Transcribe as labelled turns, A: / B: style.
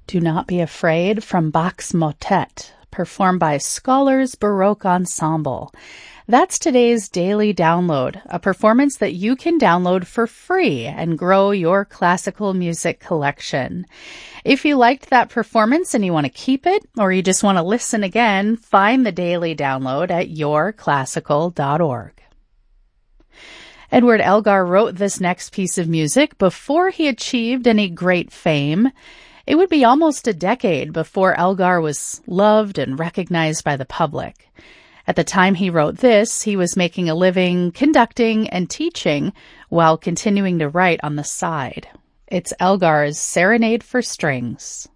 A: Do Not Be Afraid from Bach's Motet, performed by Scholars Baroque Ensemble. That's today's daily download, a performance that you can download for free and grow your classical music collection. If you liked that performance and you want to keep it, or you just want to listen again, find the daily download at yourclassical.org. Edward Elgar wrote this next piece of music before he achieved any great fame. It would be almost a decade before Elgar was loved and recognized by the public. At the time he wrote this, he was making a living conducting and teaching while continuing to write on the side. It's Elgar's Serenade for Strings.